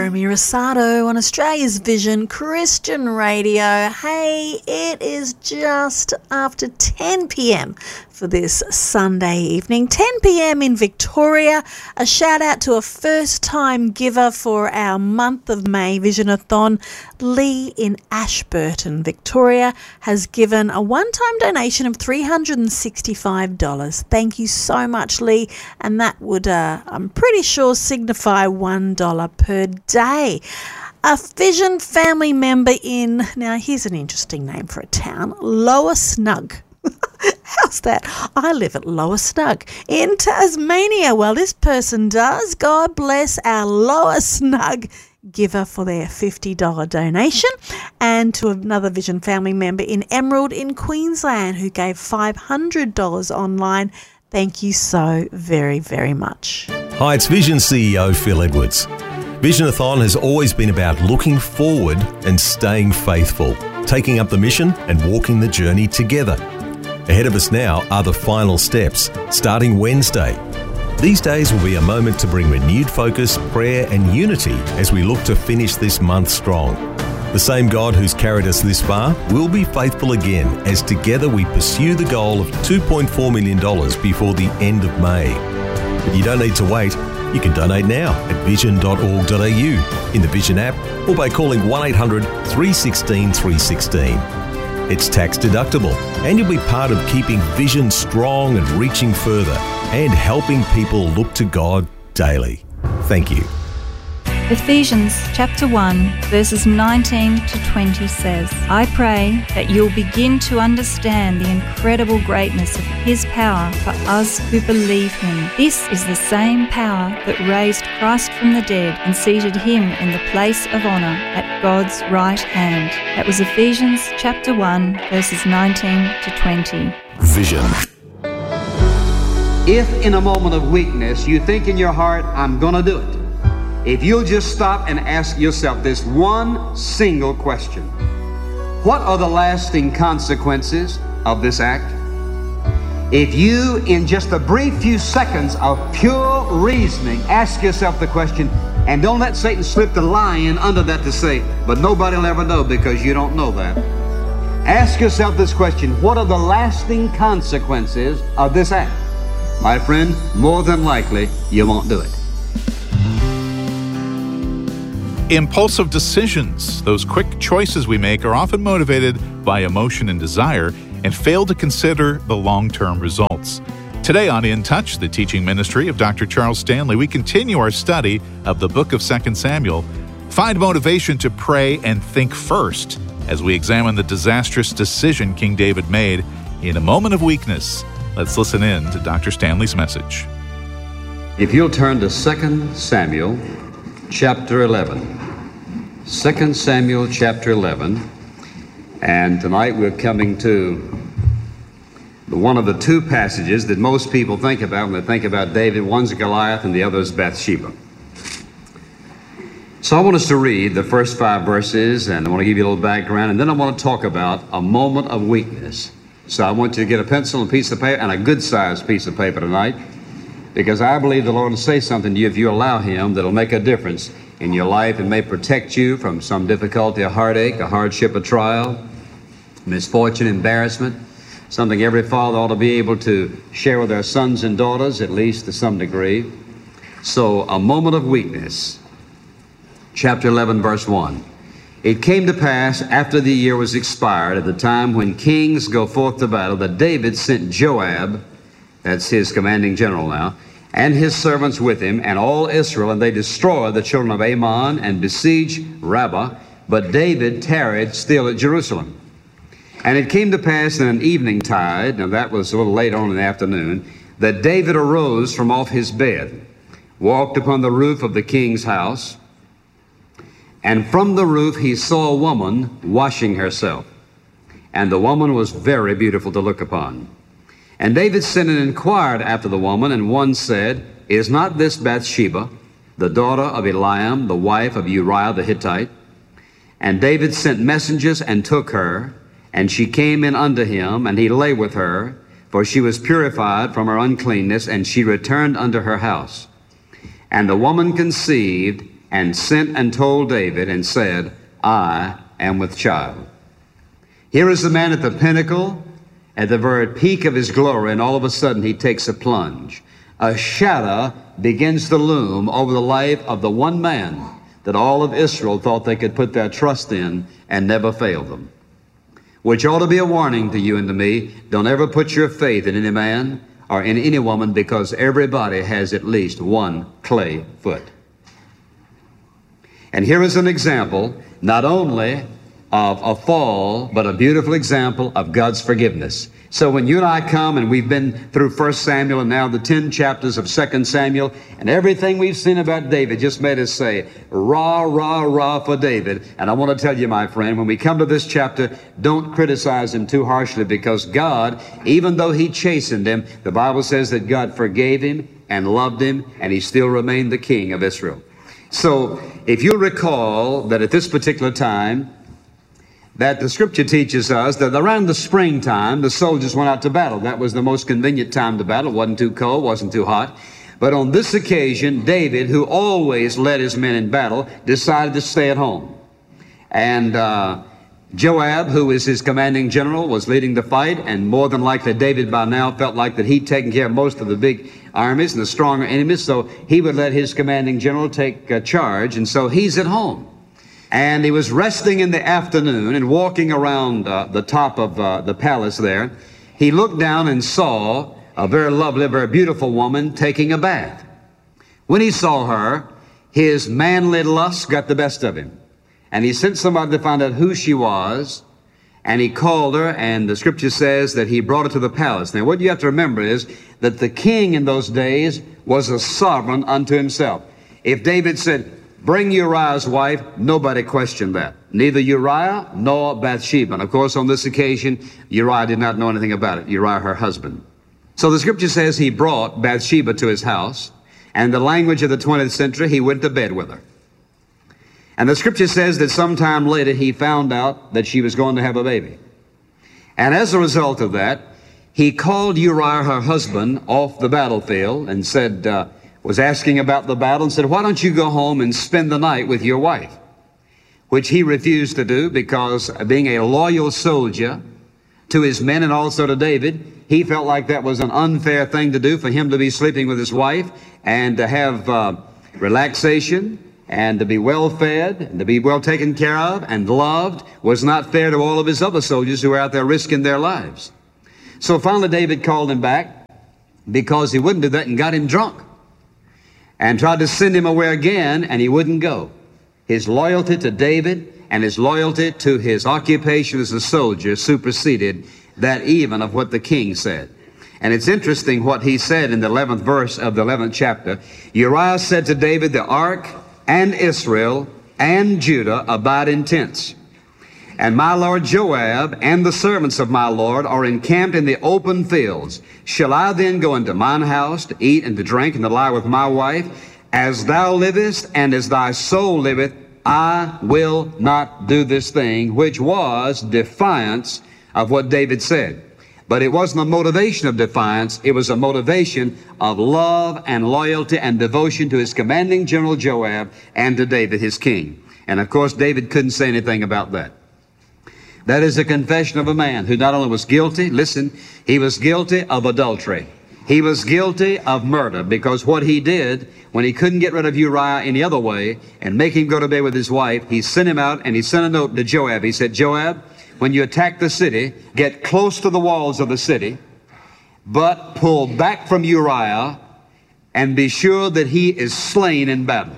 Romy Rosado on Australia's Vision Christian Radio. Hey, it is just after 10 p.m. for this Sunday evening, 10 p.m. in Victoria. A shout out to a first-time giver for our month of May Visionathon. Lee in Ashburton, Victoria, has given a one-time donation of $365. Thank you so much, Lee, and that would, I'm pretty sure, signify $1 per day. A Vision family member in, now here's an interesting name for a town, Lower Snug. How's that? I live at Lower Snug in Tasmania. Well, this person does. God bless our Lower Snug giver for their $50 donation, and to another Vision family member in Emerald in Queensland who gave $500 online. Thank you so very, very much. Hi, it's Vision CEO Phil Edwards. Visionathon has always been about looking forward and staying faithful, taking up the mission and walking the journey together. Ahead of us now are the final steps, starting Wednesday. These days will be a moment to bring renewed focus, prayer and unity as we look to finish this month strong. The same God who's carried us this far will be faithful again as together we pursue the goal of $2.4 million before the end of May. But you don't need to wait. You can donate now at vision.org.au, in the Vision app, or by calling 1-800-316-316. It's tax deductible, and you'll be part of keeping Vision strong and reaching further and helping people look to God daily. Thank you. Ephesians chapter 1 verses 19 to 20 says, I pray that you'll begin to understand the incredible greatness of His power for us who believe Him. This is the same power that raised Christ from the dead and seated Him in the place of honor at God's right hand. That was Ephesians chapter 1 verses 19 to 20. Vision. If in a moment of weakness you think in your heart, I'm going to do it, if you'll just stop and ask yourself this one single question: what are the lasting consequences of this act? If you, in just a brief few seconds of pure reasoning, ask yourself the question, and don't let Satan slip the lie in under that to say, but nobody will ever know because you don't know that. Ask yourself this question: what are the lasting consequences of this act? My friend, more than likely, you won't do it. Impulsive decisions, those quick choices we make, are often motivated by emotion and desire and fail to consider the long-term results. Today on In Touch, the teaching ministry of Dr. Charles Stanley, we continue our study of the book of 2 Samuel. Find motivation to pray and think first as we examine the disastrous decision King David made in a moment of weakness. Let's listen in to Dr. Stanley's message. If you'll turn to 2 Samuel chapter 11. 2 Samuel chapter 11. And tonight we're coming to one of the two passages that most people think about when they think about David. One's Goliath and the other is Bathsheba. So I want us to read the first 5 verses, and I want to give you a little background, and then I want to talk about a moment of weakness. So I want you to get a pencil and a piece of paper, and a good-sized piece of paper tonight, because I believe the Lord will say something to you if you allow Him that'll make a difference in your life and may protect you from some difficulty, a heartache, a hardship, a trial, misfortune, embarrassment, something every father ought to be able to share with their sons and daughters, at least to some degree. So, a moment of weakness. Chapter 11, verse 1. It came to pass, after the year was expired, at the time when kings go forth to battle, that David sent Joab, that's his commanding general now, and his servants with him, and all Israel, and they destroyed the children of Ammon and besieged Rabbah. But David tarried still at Jerusalem. And it came to pass in an evening tide, now that was a little late on in the afternoon, that David arose from off his bed, walked upon the roof of the king's house, and from the roof he saw a woman washing herself. And the woman was very beautiful to look upon. And David sent and inquired after the woman, and one said, Is not this Bathsheba, the daughter of Eliam, the wife of Uriah the Hittite? And David sent messengers and took her, and she came in unto him, and he lay with her, for she was purified from her uncleanness, and she returned unto her house. And the woman conceived, and sent and told David and said, I am with child. Here is the man at the pinnacle, at the very peak of his glory, and all of a sudden he takes a plunge. A shadow begins to loom over the life of the one man that all of Israel thought they could put their trust in and never failed them. Which ought to be a warning to you and to me. Don't ever put your faith in any man or in any woman, because everybody has at least one clay foot. And here is an example, not only of a fall, but a beautiful example of God's forgiveness. So when you and I come, and we've been through 1 Samuel and now the 10 chapters of 2 Samuel, and everything we've seen about David just made us say, rah, rah, rah for David. And I want to tell you, my friend, when we come to this chapter, don't criticize him too harshly, because God, even though he chastened him, the Bible says that God forgave him and loved him, and he still remained the king of Israel. So if you recall that at this particular time, that the scripture teaches us that around the springtime, the soldiers went out to battle. That was the most convenient time to battle. It wasn't too cold, wasn't too hot. But on this occasion, David, who always led his men in battle, decided to stay at home. And Joab, who is his commanding general, was leading the fight, and more than likely David by now felt like that he'd taken care of most of the big armies and the stronger enemies, so he would let his commanding general take charge, and so he's at home. And he was resting in the afternoon and walking around the top of the palace there. He looked down and saw a very lovely, very beautiful woman taking a bath. When he saw her, his manly lust got the best of him. And he sent somebody to find out who she was, and he called her, and the scripture says that he brought her to the palace. Now, what you have to remember is that the king in those days was a sovereign unto himself. If David said, bring Uriah's wife, nobody questioned that. Neither Uriah nor Bathsheba. And of course, on this occasion, Uriah did not know anything about it. Uriah, her husband. So the scripture says he brought Bathsheba to his house, and the language of the 20th century, he went to bed with her. And the scripture says that sometime later he found out that she was going to have a baby. And as a result of that, he called Uriah, her husband, off the battlefield and said, was asking about the battle, and said, why don't you go home and spend the night with your wife? Which he refused to do, because being a loyal soldier to his men and also to David, he felt like that was an unfair thing to do, for him to be sleeping with his wife and to have relaxation and to be well fed and to be well taken care of and loved was not fair to all of his other soldiers who were out there risking their lives. So finally David called him back, because he wouldn't do that, and got him drunk and tried to send him away again, and he wouldn't go. His loyalty to David and his loyalty to his occupation as a soldier superseded that even of what the king said. And it's interesting what he said in the 11th verse of the 11th chapter. Uriah said to David, the ark and Israel and Judah abide in tents, and my lord Joab and the servants of my lord are encamped in the open fields. Shall I then go into mine house to eat and to drink and to lie with my wife? As thou livest and as thy soul liveth, I will not do this thing, which was defiance of what David said. But it wasn't a motivation of defiance. It was a motivation of love and loyalty and devotion to his commanding general Joab and to David, his king. And of course, David couldn't say anything about that. That is a confession of a man who not only was guilty, listen, he was guilty of adultery. He was guilty of murder, because what he did when he couldn't get rid of Uriah any other way and make him go to bed with his wife, he sent him out and he sent a note to Joab. He said, Joab, when you attack the city, get close to the walls of the city, but pull back from Uriah and be sure that he is slain in battle.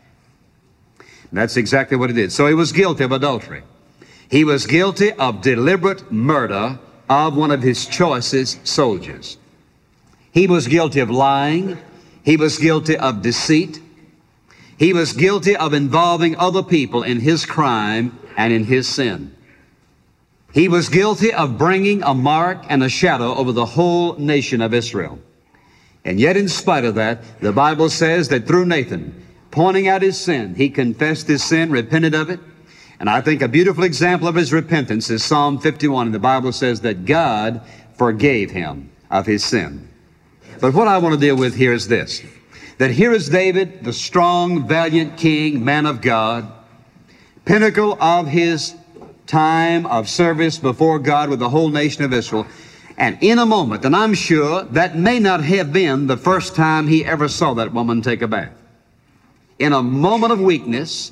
And that's exactly what he did. So he was guilty of adultery. He was guilty of deliberate murder of one of his choicest soldiers. He was guilty of lying. He was guilty of deceit. He was guilty of involving other people in his crime and in his sin. He was guilty of bringing a mark and a shadow over the whole nation of Israel. And yet, in spite of that, the Bible says that through Nathan, pointing out his sin, he confessed his sin, repented of it. And I think a beautiful example of his repentance is Psalm 51. And the Bible says that God forgave him of his sin. But what I want to deal with here is this. that here is David, the strong, valiant king, man of God, pinnacle of his time of service before God with the whole nation of Israel. And in a moment, and I'm sure that may not have been the first time he ever saw that woman take a bath. In a moment of weakness,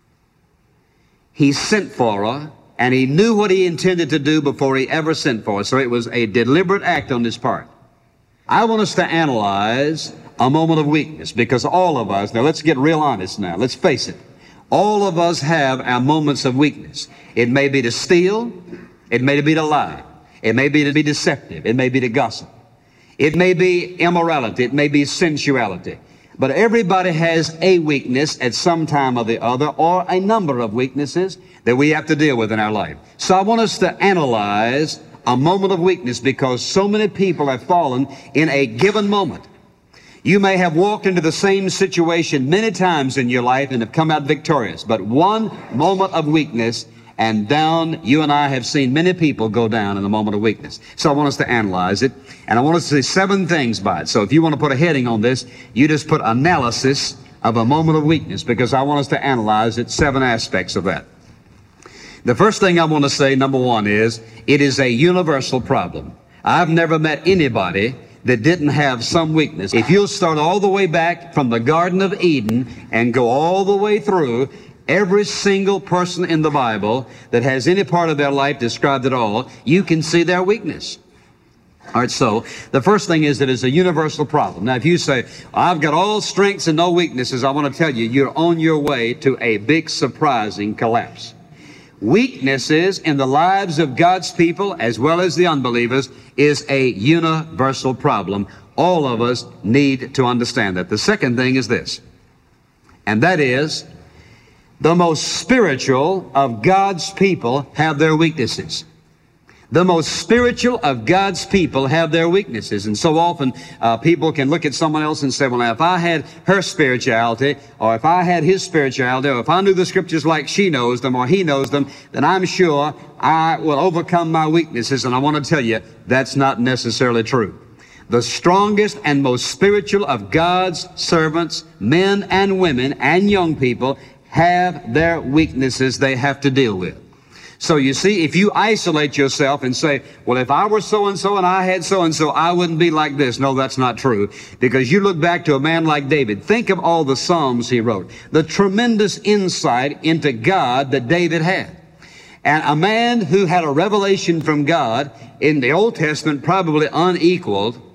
he sent for her, and he knew what he intended to do before he ever sent for her. So it was a deliberate act on his part. I want us to analyze a moment of weakness, because all of us, now let's get real honest now, let's face it, all of us have our moments of weakness. It may be to steal, it may be to lie, it may be to be deceptive, it may be to gossip, it may be immorality, it may be sensuality. But everybody has a weakness at some time or the other, or a number of weaknesses that we have to deal with in our life. So I want us to analyze a moment of weakness, because so many people have fallen in a given moment. You may have walked into the same situation many times in your life and have come out victorious, but one moment of weakness, and down, you and I have seen many people go down in a moment of weakness. So I want us to analyze it, and I want us to say 7 things by it. So if you want to put a heading on this, you just put analysis of a moment of weakness, because I want us to analyze it, 7 aspects of that. The first thing I want to say, number 1, is it is a universal problem. I've never met anybody that didn't have some weakness. If you'll start all the way back from the Garden of Eden and go all the way through, every single person in the Bible that has any part of their life described at all, you can see their weakness. All right, so the first thing is that it's a universal problem. Now, if you say, I've got all strengths and no weaknesses, I want to tell you, you're on your way to a big, surprising collapse. Weaknesses in the lives of God's people, as well as the unbelievers, is a universal problem. All of us need to understand that. The second thing is this, and that is, the most spiritual of God's people have their weaknesses. The most spiritual of God's people have their weaknesses. And so often people can look at someone else and say, well, now, if I had her spirituality, or if I had his spirituality, or if I knew the scriptures like she knows them or he knows them, then I'm sure I will overcome my weaknesses. And I want to tell you, that's not necessarily true. The strongest and most spiritual of God's servants, men and women and young people, have their weaknesses they have to deal with. So you see, if you isolate yourself and say, well, if I were so-and-so and I had so-and-so, I wouldn't be like this. No, that's not true. Because you look back to a man like David. Think of all the Psalms he wrote. The tremendous insight into God that David had. And a man who had a revelation from God in the Old Testament probably unequaled,